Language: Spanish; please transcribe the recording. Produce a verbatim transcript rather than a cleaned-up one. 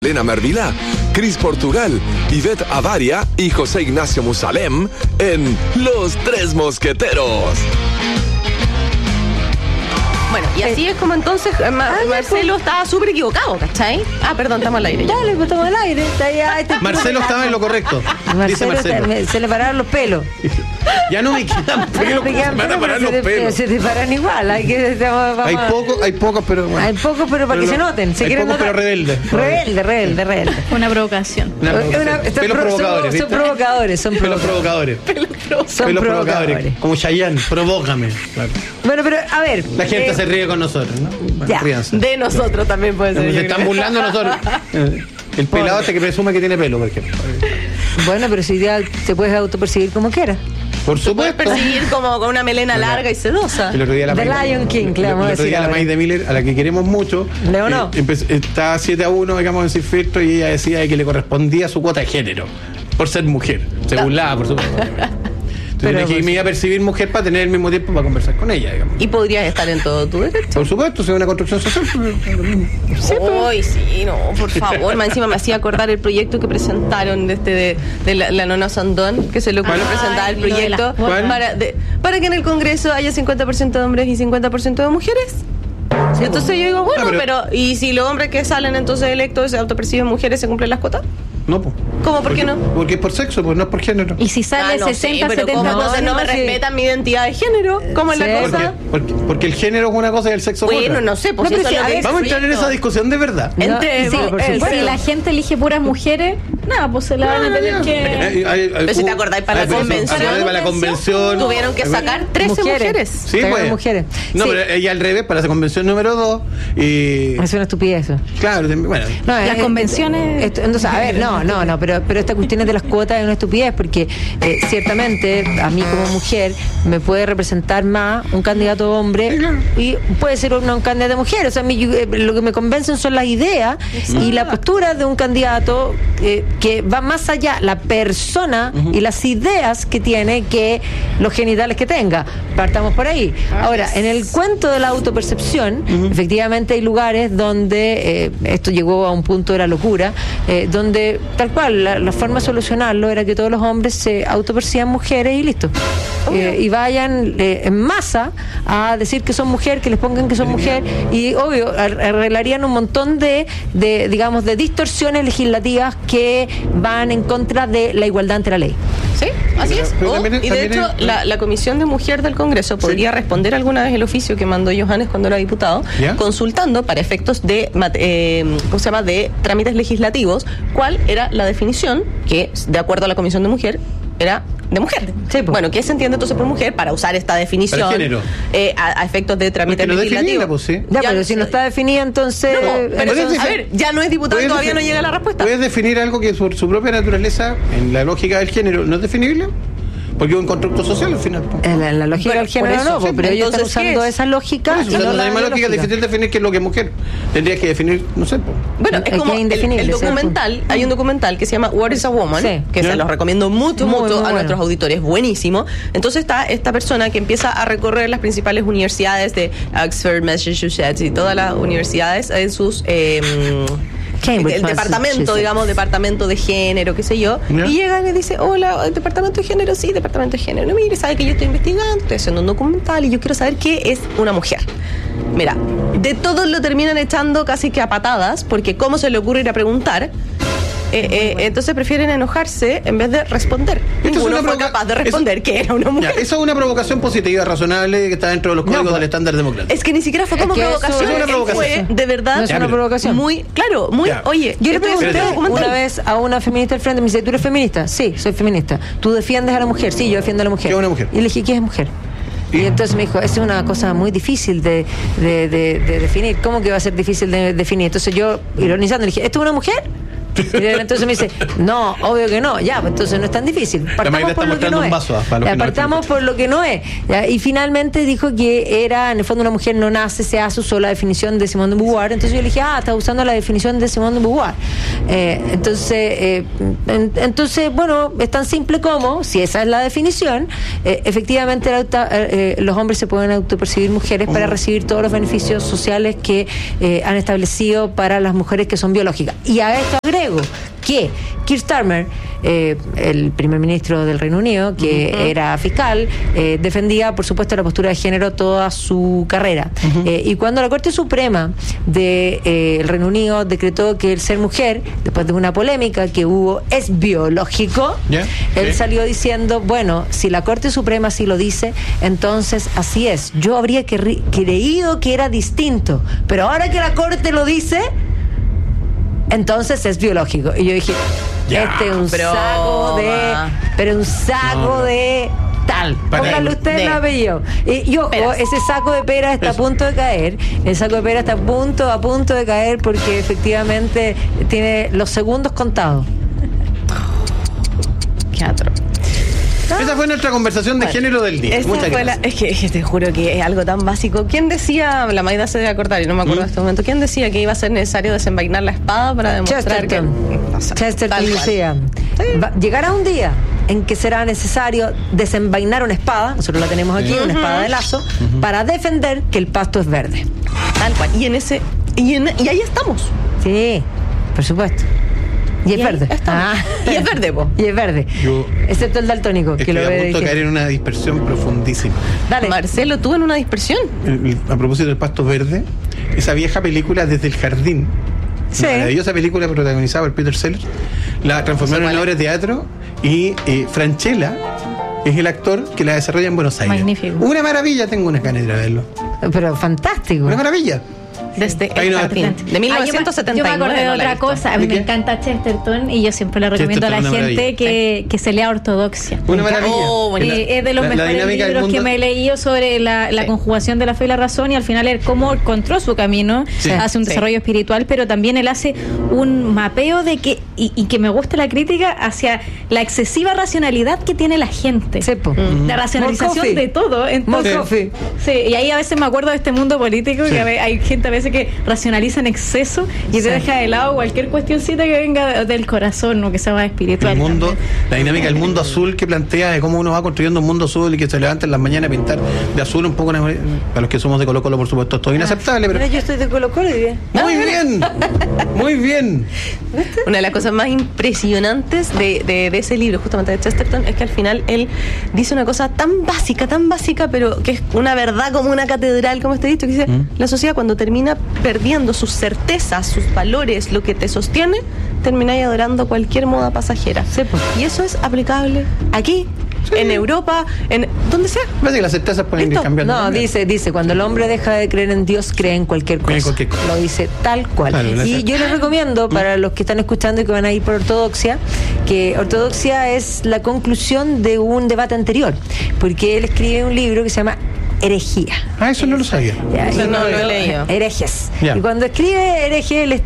Elena Mervilá, Cris Portugal, Ivette Avaria y José Ignacio Musalem en Los Tres Mosqueteros. Bueno, y así es como entonces Ma- Ah, Marcelo estaba súper equivocado, ¿cachai? Ah, perdón, estamos al aire. ya. Dale, pues estamos al aire. Está ya, este- Marcelo estaba en lo correcto. Dice Marcelo, Marcelo. está- me- se le pararon los pelos. Ya no me quedan pelos. Me quedan Me van a pelos, parar pero los se te- pelos. Se te paran igual. Hay que vamos, Hay vamos a- pocos, hay pocos, pero bueno. Hay pocos, pero para que Pero se no- noten. Se hay quieren pocos, pero notar. rebeldes. Rebelde, rebelde, rebelde. Una provocación. Una Una- provocación. son Pelos pro- provocadores, son, son ¿viste? provocadores, son Pelos provocadores. provocadores. Son Pelos provocadores. provocadores. Como Chayanne, provócame. Claro. Bueno, pero a ver. La gente eh, se ríe con nosotros, ¿no? Bueno, ya. ríanse. De nosotros también puede ser. Se yo están creo. burlando de nosotros. Eh, El pelado este que presume que tiene pelo, por ejemplo. Bueno, pero si ya te puedes autopercibir como quieras. Por Tú puedes supuesto. perseguir como con una melena larga y sedosa. El otro día la The May- Lion King, le el- vamos a el otro decir día la ahora. May de Miller, a la que queremos mucho. ¿Le o no? eh, empe- está siete a uno, digamos, en Sin Filtro, y ella decía que le correspondía su cuota de género por ser mujer. Se burlaba, por supuesto. Entonces Pero, le dije, me iba a percibir mujer para tener el mismo tiempo para conversar con ella, digamos. Y podrías estar en todo tu derecho. Por supuesto, es una construcción social. Uy, sí, no, por favor. Más encima me hacía acordar el proyecto que presentaron de este de, de la, la nona Sandón, que se le ocurrió ¿Cuál? presentar el Ay, lo de proyecto las cuotas. para, de- para que en el Congreso haya cincuenta por ciento de hombres y cincuenta por ciento de mujeres. Entonces yo digo, bueno, Ah, pero- pero, ¿y si los hombres que salen entonces electos se autoperciben mujeres, se cumplen las cuotas? No, pues. ¿Cómo, por qué no? Porque es por sexo, pues no es por género. Y si sale Ah, no sé, sesenta, pero setenta. ¿cómo? No, Entonces no, no, me sí. respetan mi identidad de género. ¿Cómo es Sí, la ¿Por cosa? qué? Porque, porque el género es una cosa y el sexo es Bueno, otra. no sé, pues No, eso pero es sí, lo a que ver, es Vamos a entrar en proyecto. esa discusión de verdad. Entre- Sí, no, por eh, supuesto. Si la gente elige puras mujeres, nada, pues se la van a tener que. Eh, hay- hay- Pero si te hubo- acordáis, para hay la personas- convención- para la convención. Tuvieron que sacar trece mujeres. Sí, Sacaron pues. mujeres. No, Sí. pero ella al revés, para esa convención número dos. Y. Es una estupidez eso. Claro, también, bueno. No, Las eh, convenciones- esto- entonces, a ver, no, no, no, pero, pero esta cuestión de las cuotas es una estupidez porque eh, ciertamente a mí como mujer me puede representar más un candidato hombre y puede ser una, un candidato mujer. O sea, a mí, yo, eh, lo que me convencen son las ideas y la postura de un candidato eh, que va más allá, la persona y las ideas que tiene que los genitales que tenga. Partamos por ahí. Ahora, en el cuento de la autopercepción, efectivamente hay lugares donde eh, esto llegó a un punto de la locura, eh, donde tal cual, la, la forma de solucionarlo era que todos los hombres se autoperciban mujeres y listo. Eh, y vayan eh, en masa a decir que son mujer, que les pongan que son mujer, y obvio, ar- arreglarían un montón de, de, digamos, de distorsiones legislativas que van en contra de la igualdad ante la ley. Sí, así Pero- es. pero O- también- y de también hecho, es- la, la Comisión de Mujer del Congreso podría responder alguna vez el oficio que mandó Johannes cuando era diputado, ¿Ya? consultando para efectos de, mat- eh, ¿cómo se llama?, de trámites legislativos, cuál era la definición que, de acuerdo a la Comisión de Mujer, era de mujer. Sí, pues. Bueno, ¿qué se entiende entonces por mujer para usar esta definición Para género. eh, a, a efectos de trámites Porque lo definida, legislativos? pues, sí. Ya, Ya, pero si no eh, está definida, entonces. No, eh, pero Puedes a defi- ver, ya no es diputado y ¿Puedes todavía no defi- llega la respuesta. ¿Puedes definir algo que por su propia naturaleza, en la lógica del género, no es definible? Porque es un constructo social al final. po. En la, la lógica Bueno, del género por eso, no, pues, sí, pero ellos están entonces, ¿qué usando es? esa lógica. Por eso, y o sea, no no la hay más lógica es biológica. difícil definir qué es lo que es mujer. Tendrías que definir, no sé. po. Bueno, Es es que como es el, indefinible, el ¿cierto? documental, hay un documental que se llama What is a Woman, Sí. que ¿Ya? se los recomiendo mucho, Muy, mucho muy a bueno. nuestros auditores, buenísimo. Entonces está esta persona que empieza a recorrer las principales universidades de Oxford, Massachusetts y todas las universidades en sus... Eh, Cambridge, el departamento, Massachusetts. digamos, departamento de género, qué sé yo, ¿Ya? y llega y le dice, hola, ¿el departamento de género? Sí, departamento de género. No, mire, sabe que yo estoy investigando, estoy haciendo un documental y yo quiero saber qué es una mujer. Mira, de todos lo terminan echando casi que a patadas, porque cómo se le ocurre ir a preguntar. Eh, eh, entonces prefieren enojarse en vez de responder. es Ninguno una fue provoca- capaz de eso- responder que era una Ya, mujer. eso es una provocación positiva, razonable, que está dentro de los códigos pues. del estándar democrático. Es que ni siquiera fue Es como que eso provocación, es una él provocación. fue de verdad No es Ya, una pero- provocación. muy, claro, muy, Ya. oye, Yo le esto es pregunté un documental. una vez a una feminista del frente, me dice, ¿tú eres feminista? Sí, soy feminista. ¿Tú defiendes a la mujer? Sí, yo defiendo a la mujer. ¿Qué es una mujer? Y le dije, ¿qué es mujer? Y, ¿Y? entonces me dijo, esa es una cosa muy difícil de, de, de, de definir. ¿Cómo que va a ser difícil de definir? Entonces yo, ironizando, le dije, ¿esto es una mujer? Y él entonces me dice, no, obvio que no. Ya, pues entonces no es tan difícil. Magda Partamos está por lo que mostrando no un es. vaso, ah, para los Ya, que no partamos entienden. por lo que no es. Ya, y finalmente dijo que era, en el fondo, una mujer no nace, se hace, usó la definición de Simone de Beauvoir. Entonces yo le dije, ah, está usando la definición de Simone de Beauvoir. Eh, entonces, eh, en, entonces, bueno, es tan simple como, si esa es la definición, eh, efectivamente el auto, eh, los hombres se pueden autopercibir mujeres para recibir todos los beneficios sociales que eh, han establecido para las mujeres que son biológicas. Y a esto agrego que Keir Starmer, eh, el primer ministro del Reino Unido, que uh-huh. era fiscal, eh, defendía, por supuesto, la postura de género toda su carrera. Uh-huh. Eh, y cuando la Corte Suprema del de, eh, Reino Unido decretó que el ser mujer, después de una polémica que hubo, es biológico, yeah. él yeah. salió diciendo, bueno, si la Corte Suprema así lo dice, entonces así es. Yo habría querri- creído que era distinto, pero ahora que la Corte lo dice, entonces es biológico. Y yo dije, ya, este es un broma. saco de... Pero un saco no, no. de... tal. Póngale usted el apellido. Y, y ojo, Peras. ese saco de pera está Eso. a punto de caer. El saco de pera está a punto, a punto de caer porque efectivamente tiene los segundos contados. Qué atroz. Esa fue nuestra conversación de bueno, género del día. Muchas fue gracias. La, es, que, es que te juro que es algo tan básico. ¿Quién decía, la Maida se debe acordar y no me acuerdo ¿Mm? en este momento, quién decía que iba a ser necesario desenvainar la espada para demostrar Chesterton. que... No sé, Chesterton decía, sí. llegará un día en que será necesario desenvainar una espada, nosotros la tenemos aquí, uh-huh. una espada de lazo, uh-huh. para defender que el pasto es verde. Tal cual. Y en ese y, en, y ahí estamos. Sí, por supuesto. Y es y verde. Ah. Y es verde, po. Y es verde. Yo, excepto el daltónico, que lo ve. A punto de caer en una dispersión profundísima. Dale. Marcelo, ¿tú en una dispersión? El, el, a propósito del pasto verde, esa vieja película Desde el Jardín. Sí. Una maravillosa película protagonizada por Peter Sellers. La transformaron en obra de teatro y eh, Franchella es el actor que la desarrolla en Buenos Aires. Magnífico. Una maravilla, tengo unas ganas de verlo. Pero fantástico. Una maravilla. Desde el jardín, de mil novecientos setenta y nueve. Ah, yo me acordé de otra cosa. A mí me encanta Chesterton y yo siempre le recomiendo a la gente que, que se lea Ortodoxia. Una maravilla. Oh, y es de los la, mejores la libros que me he leído sobre la, la sí. conjugación de la fe y la razón, y al final él cómo encontró su camino, sí. hace un sí. desarrollo espiritual, pero también él hace un mapeo de que, y, y que me gusta la crítica hacia la excesiva racionalidad que tiene la gente. Sí, mm. La racionalización de todo. Entonces, sí. sí, y ahí a veces me acuerdo de este mundo político, sí. que hay gente a veces que racionaliza en exceso y sí. te deja de lado cualquier cuestioncita que venga del corazón o que sea más espiritual. El mundo, la dinámica del mundo azul que plantea de cómo uno va construyendo un mundo azul y que se levanta en las mañanas a pintar de azul un poco, para los que somos de Colo Colo, por supuesto, esto es inaceptable. Pero yo estoy de Colo Colo y bien. Muy bien, muy bien. Una de las cosas más impresionantes de, de, de ese libro, justamente de Chesterton, es que al final él dice una cosa tan básica, tan básica, pero que es una verdad como una catedral, como este dicho, que dice, ¿Mm? la sociedad cuando termina perdiendo sus certezas, sus valores, lo que te sostiene, termináis adorando cualquier moda pasajera. Sí, pues. Y eso es aplicable aquí, sí. en Europa, en donde sea. Parece que las certezas pueden ir cambiando. No, también. dice, dice, cuando el hombre deja de creer en Dios, cree en cualquier cosa. En cualquier cosa. Lo dice tal cual. Claro, y yo les recomiendo, para los que están escuchando y que van a ir por Ortodoxia, que Ortodoxia es la conclusión de un debate anterior, porque él escribe un libro que se llama Herejía. Ah, eso no lo sabía. Ya, eso no lo he leído. Herejes. Yeah. Y cuando escribe herejía, él